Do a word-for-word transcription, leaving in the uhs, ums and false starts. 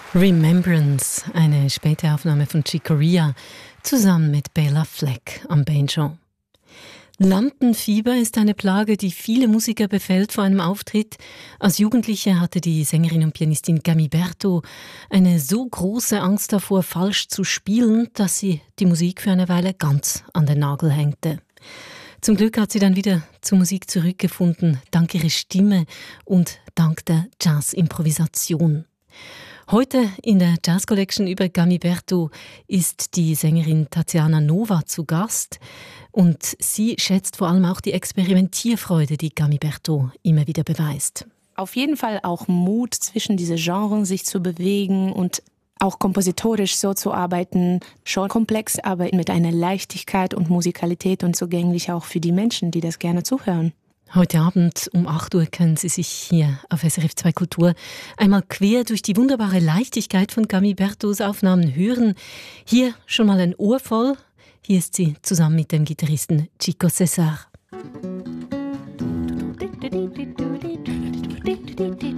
Remembrance, eine späte Aufnahme von Chick Corea, zusammen mit Bela Fleck am Banjo. Lampenfieber ist eine Plage, die viele Musiker befällt vor einem Auftritt. Als Jugendliche hatte die Sängerin und Pianistin Gami Berto eine so große Angst davor, falsch zu spielen, dass sie die Musik für eine Weile ganz an den Nagel hängte. Zum Glück hat sie dann wieder zur Musik zurückgefunden, dank ihrer Stimme und dank der Jazz-Improvisation. Heute in der Jazz Collection über Gami Berto ist die Sängerin Tatjana Nova zu Gast. Und sie schätzt vor allem auch die Experimentierfreude, die Gami Berto immer wieder beweist. Auf jeden Fall auch Mut, zwischen diese Genres sich zu bewegen und auch kompositorisch so zu arbeiten, schon komplex, aber mit einer Leichtigkeit und Musikalität und zugänglich auch für die Menschen, die das gerne zuhören. Heute Abend um acht Uhr können Sie sich hier auf S R F zwei Kultur einmal quer durch die wunderbare Leichtigkeit von Gami Bertos Aufnahmen hören. Hier schon mal ein Ohr voll. Hier ist sie zusammen mit dem Gitarristen Chico César.